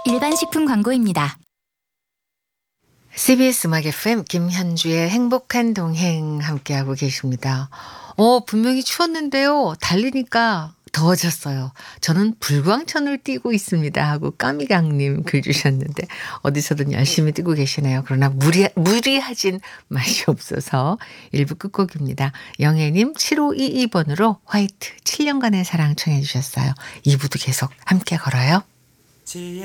일반식품 광고입니다. CBS 음악 FM 김현주의 행복한 동행 함께하고 계십니다. 분명히 추웠는데요. 달리니까 더워졌어요. 저는 불광천을 뛰고 있습니다 하고 까미강님 글 주셨는데 어디서든 열심히 뛰고 계시네요. 그러나 무리하진 맛이 없어서 1부 끝곡입니다. 영애님 7522번으로 화이트 7년간의 사랑 청해 주셨어요. 2부도 계속 함께 걸어요.